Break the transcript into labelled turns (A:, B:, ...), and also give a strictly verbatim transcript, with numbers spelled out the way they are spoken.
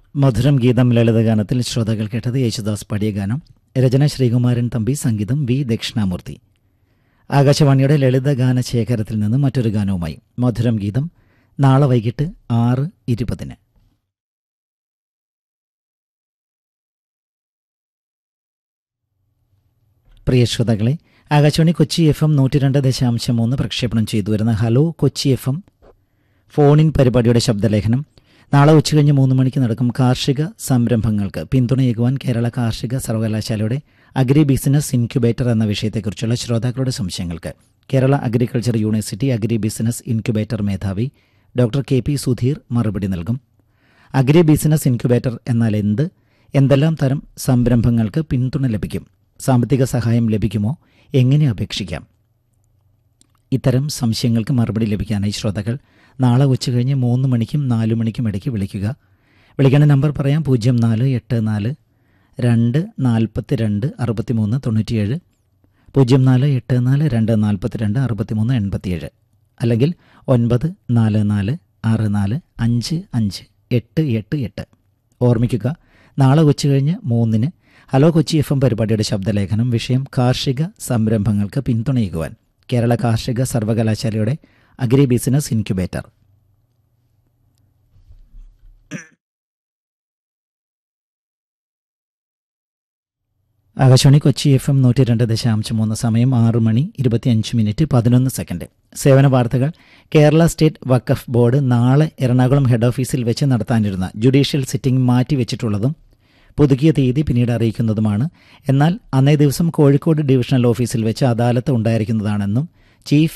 A: മധുരം ഗീതം ലളിതഗാനത്തിൽ ശ്രോതാക്കൾ കേട്ടത് യേശുദാസ് പാടിയ ഗാനം. രചന ശ്രീകുമാരൻ തമ്പി, സംഗീതം വി ദക്ഷിണാമൂർത്തി. ആകാശവാണിയുടെ ലളിതഗാന ശേഖരത്തിൽ നിന്ന് മറ്റൊരു ഗാനവുമായി മധുരം ഗീതം നാളെ വൈകിട്ട് ആറ് ഇരുപതിന്. പ്രിയ ശ്രോതാക്കളെ, ആകാശവാണി കൊച്ചി എഫ് എം നൂറ്റി രണ്ട് ദശാംശം മൂന്ന് പ്രക്ഷേപണം ചെയ്തു വരുന്ന ഹലോ കൊച്ചി എഫ് എം ഫോണിൻ പരിപാടിയുടെ ശബ്ദലേഖനം നാളെ ഉച്ചകഴിഞ്ഞ് മൂന്ന് മണിക്ക് നടക്കും. കാർഷിക സംരംഭങ്ങൾക്ക് പിന്തുണയേകുവാൻ കേരള കാർഷിക സർവകലാശാലയുടെ അഗ്രി ബിസിനസ് ഇൻക്യുബേറ്റർ എന്ന വിഷയത്തെക്കുറിച്ചുള്ള ശ്രോതാക്കളുടെ സംശയങ്ങൾക്ക് Kerala agriculture university agri business incubator മേധാവി ഡോക്ടർ കെ പി സുധീർ മറുപടി നൽകും. അഗ്രി ബിസിനസ് ഇൻക്യുബേറ്റർ എന്നാൽ എന്ത്? എന്തെല്ലാം തരം സംരംഭങ്ങൾക്ക് പിന്തുണ ലഭിക്കും? സാമ്പത്തിക സഹായം ലഭിക്കുമോ? എങ്ങനെ അപേക്ഷിക്കാം? ഇത്തരം സംശയങ്ങൾക്ക് മറുപടി ലഭിക്കാനായി ശ്രോതാക്കൾ നാളെ ഉച്ചകഴിഞ്ഞ് മൂന്ന് മണിക്കും നാലു മണിക്കും ഇടയ്ക്ക് വിളിക്കുക. വിളിക്കേണ്ട നമ്പർ പറയാം: പൂജ്യം നാല് എട്ട് നാല് രണ്ട് നാൽപ്പത്തി രണ്ട് അറുപത്തി മൂന്ന് തൊണ്ണൂറ്റിയേഴ്, പൂജ്യം നാല് എട്ട് നാല് രണ്ട് നാൽപ്പത്തി രണ്ട് അറുപത്തി മൂന്ന് എൺപത്തിയേഴ്, അല്ലെങ്കിൽ ഒൻപത് നാല് നാല് ആറ് നാല് അഞ്ച് അഞ്ച് എട്ട് എട്ട് എട്ട്. ഓർമ്മിക്കുക, നാളെ ഉച്ചകഴിഞ്ഞ് മൂന്നിന് ഹലോ കൊച്ചി എഫ് എം പരിപാടിയുടെ ശബ്ദലേഖനം. വിഷയം കാർഷിക സംരംഭങ്ങൾക്ക് പിന്തുണയേകുവാൻ കേരള കാർഷിക സർവകലാശാലയുടെ agri business incubator. Akashvani Kochi F M നൂറ്റി രണ്ട് ദശാംശം മൂന്ന്, സമയം ആറ് മണി ഇരുപത്തിയഞ്ച് മിനിറ്റ് പതിനൊന്ന് സെക്കൻഡ്. സേവന വാർത്തകൾ. കേരള സ്റ്റേറ്റ് വഖഫ് ബോർഡ് നാളെ എറണാകുളം ഹെഡ് ഓഫീസിൽ വെച്ച് നടത്താനിരുന്ന ജുഡീഷ്യൽ സിറ്റിംഗ് മാറ്റിവെച്ചിട്ടുള്ളതും പുതുക്കിയ തീയതി പിന്നീട് അറിയിക്കുന്നതുമാണ്. എന്നാൽ അന്നേ ദിവസം കോഴിക്കോട് ഡിവിഷണൽ ഓഫീസിൽ വെച്ച് അദാലത്ത് ഉണ്ടായിരിക്കുന്നതാണെന്നും ചീഫ്